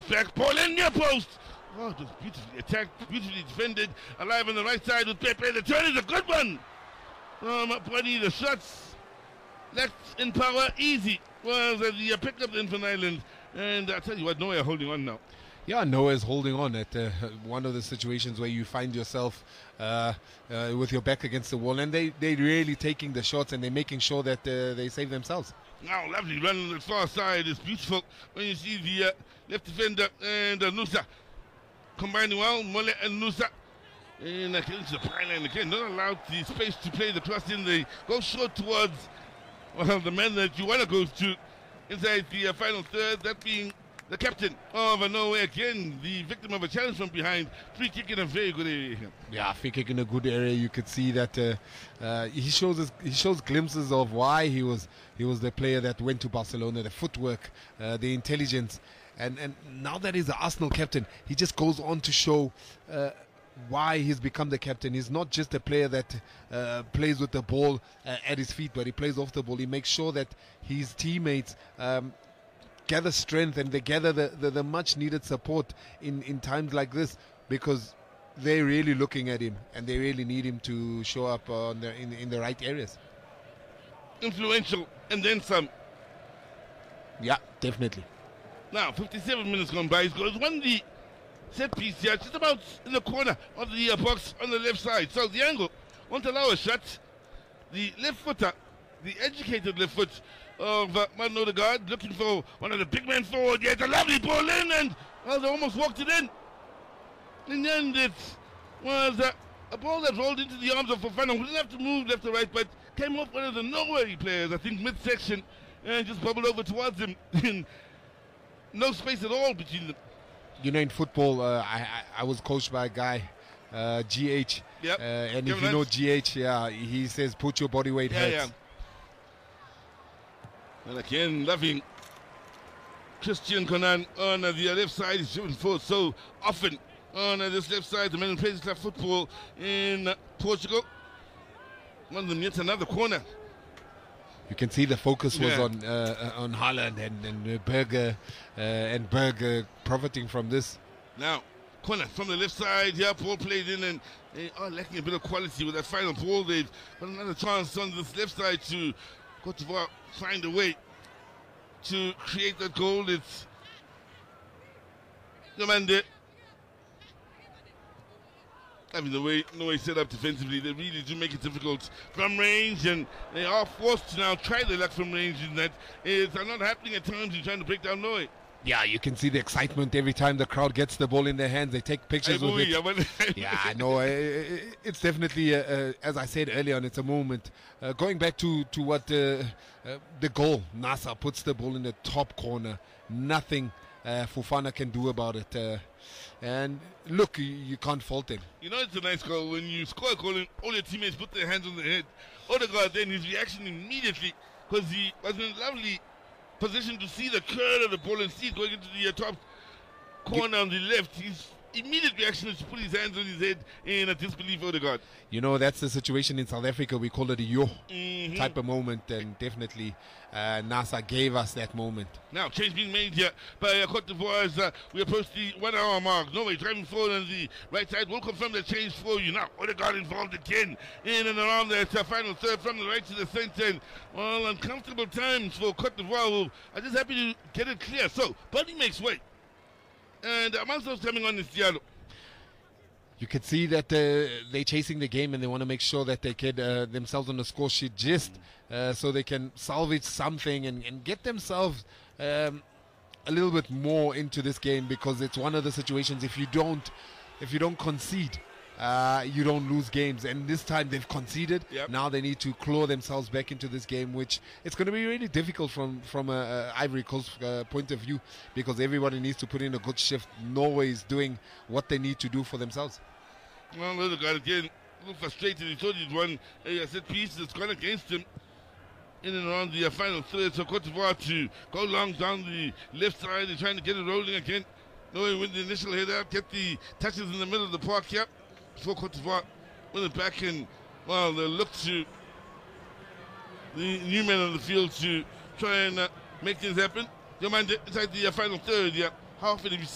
back, ball in near post. Oh, it was beautifully attacked, beautifully defended. Alive on the right side with Pepe. The turn is a good one. Buddy, the shots left in power, easy. Was the pickup in for Ireland. And I tell you what, Noah holding on now. Yeah, Noah's holding on at one of the situations where you find yourself with your back against the wall, and they're really taking the shots and they're making sure that they save themselves. Now, lovely run on the far side. It's beautiful when you see the left defender and Nusa combining well, Mole and Nusa. And into the byline again, not allowed the space to play the cross in. They go short towards, well, the man that you want to go to inside the final third, that being the captain of Norway, again, the victim of a challenge from behind. Free kick in a very good area here. Yeah, free kick in a good area. You could see that he shows glimpses of why he was the player that went to Barcelona, the footwork, the intelligence. And now that he's the Arsenal captain, he just goes on to show why he's become the captain. He's not just a player that plays with the ball at his feet, but he plays off the ball. He makes sure that his teammates gather strength and they gather the much needed support in times like this, because they're really looking at him and they really need him to show up in the right areas. Influential and then some. Yeah, definitely. Now 57 minutes gone by. He's won the set piece here, just about in the corner of the box on the left side. So the angle won't allow a shot. The left footer, the educated left foot of Martin Odegaard, looking for one of the big men forward. Yet a lovely ball in, and well, they almost walked it in. In the end, it was a ball that rolled into the arms of Fofana, who didn't have to move left or right, but came off one of the Norway players, I think midsection, and just bubbled over towards him. In no space at all between them. You know, in football, I was coached by a guy, GH. Yep. And if you know GH, yeah, he says put your body weight hurts. Yeah. And again, loving Christian Conan on the left side. He's driven forward so often on this left side. The man who plays club football in Portugal. One of them yet another corner. You can see the focus was on Haaland and Berger, and Berger profiting from this. Now, corner from the left side. Yeah, ball played in, and they are lacking a bit of quality with that final ball. They've got another chance on this left side to Cote d'Ivoire find a way to create that goal. It's Yomande. I mean, the way Norway set up defensively, they really do make it difficult from range, and they are forced to now try their luck from range, in that it's not happening at times in trying to break down Norway. Yeah, you can see the excitement every time the crowd gets the ball in their hands. They take pictures with it. Yeah, I know. It's definitely, as I said earlier on, it's a moment. Going back to what the goal, Nasa puts the ball in the top corner. Nothing Fofana can do about it. And look, you can't fault him. You know, it's a nice goal when you score a goal and all your teammates put their hands on their head. Odegaard then, his reaction immediately, because he was in a lovely position to see the curl of the ball and see it going into the top corner on the left. His immediate reaction is to put his hands on his head in a disbelief. Odegaard. You know, that's the situation in South Africa. We call it a yo type of moment, and definitely NASA gave us that moment. Now, change being made here by Cote d'Ivoire as we approach the 1 hour mark. Norway driving forward on the right side. We'll confirm the change for you now. Odegaard involved again in and around that final third from the right to the center. Well, uncomfortable times for Cote d'Ivoire, who are just happy to get it clear. So, Buddy makes way. And amongst those coming on is Diallo. You can see that they're chasing the game and they want to make sure that they get themselves on the score sheet just so they can salvage something and get themselves a little bit more into this game, because it's one of the situations, if you don't concede, you don't lose games, and this time they've conceded. Yep. Now they need to claw themselves back into this game, which it's going to be really difficult from a Ivory Coast point of view, because everybody needs to put in a good shift. Norway is doing what they need to do for themselves. Well, the guy again, a little frustrated. He thought he'd won a set piece that's gone against him in and around the final third. So Cote d'Ivoire to go long down the left side. They're trying to get it rolling again. Norway win the initial header, get the touches in the middle of the park here. For Cote d'Ivoire, win it back, and well, they look to the new men on the field to try and make things happen. You mind inside the final third, yeah. How often have you